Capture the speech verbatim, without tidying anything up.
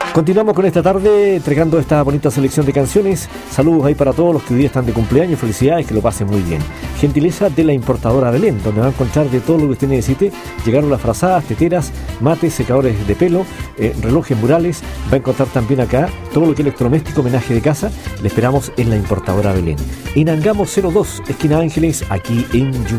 Continuamos con esta tarde entregando esta bonita selección de canciones. Saludos ahí para todos los que hoy día están de cumpleaños. Felicidades, que lo pasen muy bien. Gentileza de la importadora Belén, donde va a encontrar de todo lo que usted necesite. Llegaron las frazadas, teteras, mates, secadores de pelo, eh, relojes murales. Va a encontrar también acá todo lo que es electrodoméstico, homenaje de casa. Le esperamos en la importadora Belén. En Angamos cero dos, esquina Ángeles, aquí en Yungay.